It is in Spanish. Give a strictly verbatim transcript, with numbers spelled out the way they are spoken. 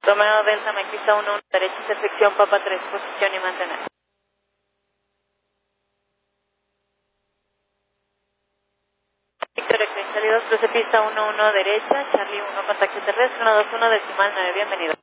Romeo Delta, Mike pista uno uno, derecha, intersección, Papa tres, posición y mantener. Victoria Cristal dos, trece, pista uno uno, derecha, Charlie uno, contacto terrestre, uno dos uno, decimal nueve, bienvenido.